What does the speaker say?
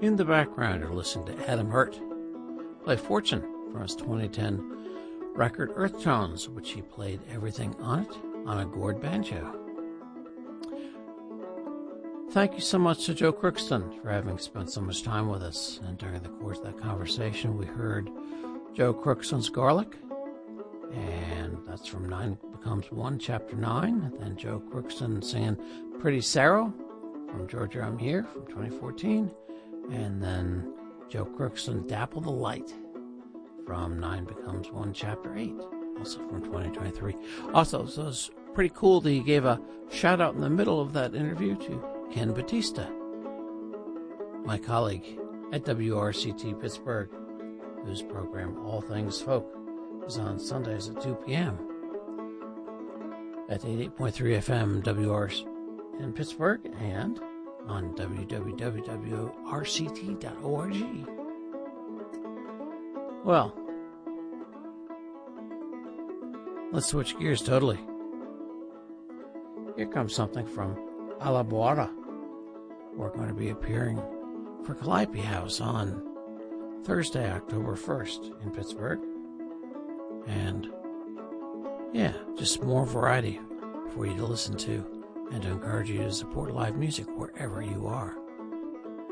In the background, you're listening to Adam Hurt play Fortune from his 2010 record Earth Tones, which he played everything on it on a gourd banjo. Thank you so much to Joe Crookston for having spent so much time with us. And during the course of that conversation, we heard Joe Crookston's Garlic, and that's from 9 Becomes 1, Chapter 9. And then Joe Crookston singing Pretty Sarah from Georgia I'm Here from 2014. And then Joe Crookston, Dapple the Light from 9 Becomes 1, Chapter 8, also from 2023. Also, so it's pretty cool that he gave a shout out in the middle of that interview to Ken Batista, my colleague at WRCT Pittsburgh, whose program All Things Folk is on Sundays at 2 p.m. at 88.3 FM WRC in Pittsburgh and on www.rct.org. Well, let's switch gears totally. Here comes something from Alabuara. We're going to be appearing for Calliope House on Thursday, October 1st in Pittsburgh. And yeah, just more variety for you to listen to and to encourage you to support live music wherever you are.